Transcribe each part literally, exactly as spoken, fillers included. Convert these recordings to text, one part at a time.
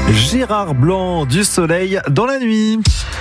Gérard Blanc, du soleil dans la nuit.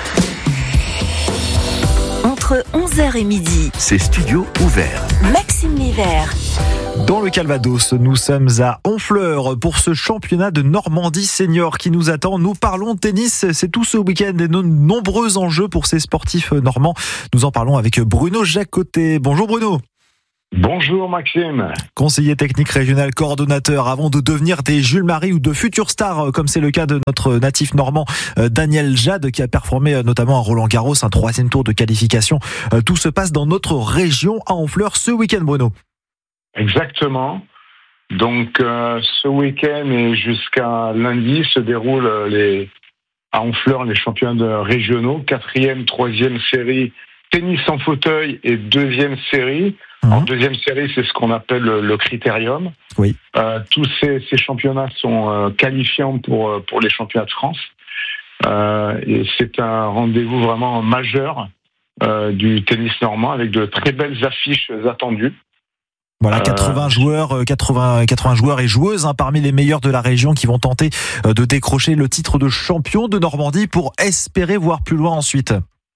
Entre onze heures et midi, c'est studio ouvert. Maxime Lévert. Dans le Calvados, nous sommes à Honfleur pour ce championnat de Normandie senior qui nous attend. Nous parlons tennis, c'est tout ce week-end et de nombreux enjeux pour ces sportifs normands. Nous en parlons avec Bruno Jacotet. Bonjour Bruno. Bonjour Maxime. Conseiller technique régional, coordonnateur, avant de devenir des Jules Marie ou de futurs stars, comme c'est le cas de notre natif normand Daniel Jade, qui a performé notamment à Roland-Garros, un troisième tour de qualification. Tout se passe dans notre région à Honfleur ce week-end, Bruno. Exactement. Donc euh, ce week-end et jusqu'à lundi se déroulent les, à Honfleur les championnats régionaux, quatrième, troisième série tennis en fauteuil et deuxième série. Mmh. En deuxième série, c'est ce qu'on appelle le, le critérium. Oui. Euh, tous ces, ces championnats sont euh, qualifiants pour pour les championnats de France. Euh, et c'est un rendez-vous vraiment majeur euh, du tennis normand avec de très belles affiches attendues. Voilà, quatre-vingts euh... joueurs, quatre-vingts, quatre-vingts joueurs et joueuses, hein, parmi les meilleurs de la région qui vont tenter de décrocher le titre de champion de Normandie pour espérer voir plus loin ensuite.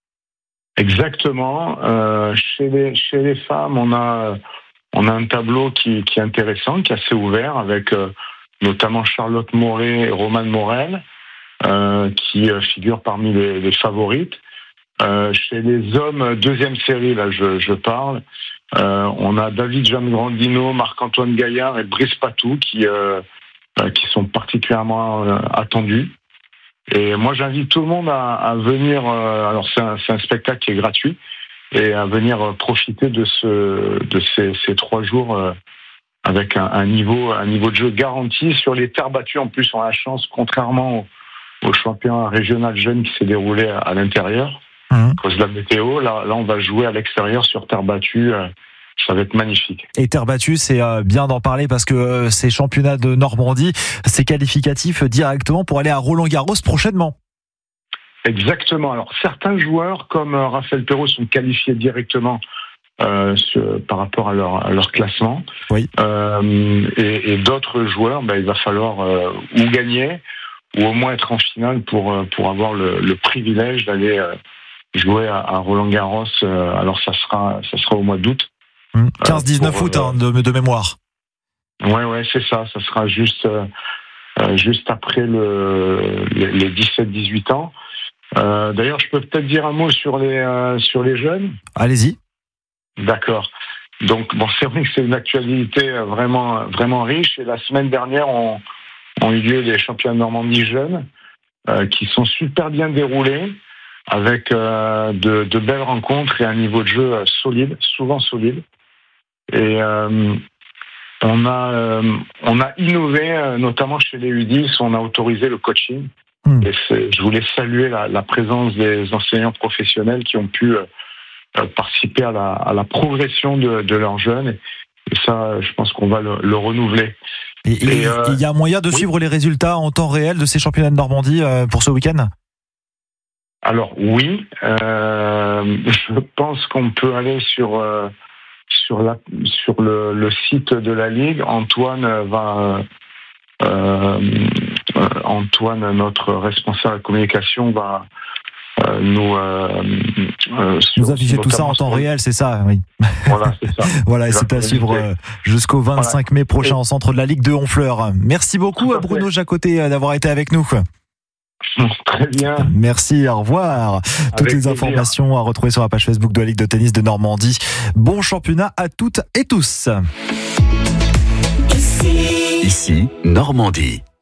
Exactement. Euh, chez les chez les femmes, on a on a un tableau qui qui est intéressant, qui est assez ouvert, avec euh, notamment Charlotte Moret et Romane Morel, euh, qui euh, figurent parmi les, les favorites. Euh, chez les hommes, deuxième série, là, je je parle. Euh, on a David Jeanne Grandino, Marc-Antoine Gaillard et Brice Patou qui euh, euh, qui sont particulièrement euh, attendus. Et moi, j'invite tout le monde à, à venir. Euh, alors, c'est un, c'est un spectacle qui est gratuit, et à venir profiter de ce, de ces, ces trois jours euh, avec un, un niveau, un niveau de jeu garanti sur les terres battues. En plus, on a la chance, contrairement au, au championnat régional jeune qui s'est déroulé à, à l'intérieur, mmh. à cause de la météo. Là, là, on va jouer à l'extérieur sur terre battue. Euh, Ça va être magnifique. Et terre battue, c'est bien d'en parler parce que ces championnats de Normandie, c'est qualificatif directement pour aller à Roland-Garros prochainement. Exactement. Alors certains joueurs comme Raphaël Perrault sont qualifiés directement euh, sur, par rapport à leur, à leur classement. Oui. Euh, et, et d'autres joueurs, ben, il va falloir euh, ou gagner ou au moins être en finale pour pour avoir le, le privilège d'aller euh, jouer à, à Roland-Garros. Euh, alors ça sera ça sera au mois d'août. quinze dix-neuf août hein, de, de mémoire. Ouais, ouais, c'est ça. Ça sera juste, euh, juste après le, les, les dix-sept dix-huit ans. Euh, d'ailleurs, je peux peut-être dire un mot sur les, euh, sur les jeunes. Allez-y. D'accord. Donc, bon, c'est vrai que c'est une actualité vraiment, vraiment riche. Et la semaine dernière, on, ont eu lieu les championnats de Normandie jeunes, euh, qui sont super bien déroulés, avec euh, de, de belles rencontres et un niveau de jeu solide, souvent solide. Et euh, on a euh, on a innové, euh, notamment chez les U dix, on a autorisé le coaching. Mmh. Et c'est, je voulais saluer la, la présence des enseignants professionnels qui ont pu euh, participer à la, à la progression de, de leurs jeunes. Et, et ça, je pense qu'on va le, le renouveler. Et il et, euh, y a moyen de oui. suivre les résultats en temps réel de ces championnats de Normandie euh, pour ce week-end ? Alors oui, euh, je pense qu'on peut aller sur euh, sur la sur le, le site de la Ligue. Antoine va euh, euh, Antoine, notre responsable de communication, va euh, nous euh, euh, nous afficher tout ça en temps réel, c'est ça, oui. Voilà, c'est ça. Voilà, et c'est à suivre euh, jusqu'au vingt-cinq voilà. mai prochain et... au centre de la Ligue de Honfleur. Merci beaucoup à Bruno Jacotet d'avoir été avec nous. Très bien. Merci, au revoir. Avec Toutes les plaisir. Informations à retrouver sur la page Facebook de la Ligue de tennis de Normandie. Bon championnat à toutes et tous. Ici, Ici Normandie.